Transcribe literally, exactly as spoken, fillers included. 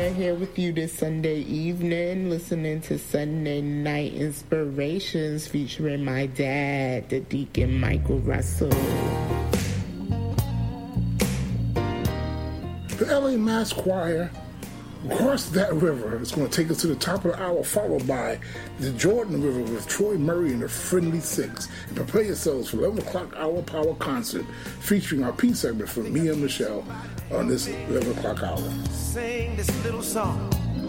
Here with you this Sunday evening, listening to Sunday Night Inspirations featuring my dad, the Deacon Michael Russell. The L A Mass Choir, Across That River, is going to take us to the top of the hour, followed by the Jordan River with Troy Murray and the Friendly Six. And prepare yourselves for eleven o'clock hour power concert featuring our P segment from me and Michelle on this eleven o'clock hour. Sing this little song.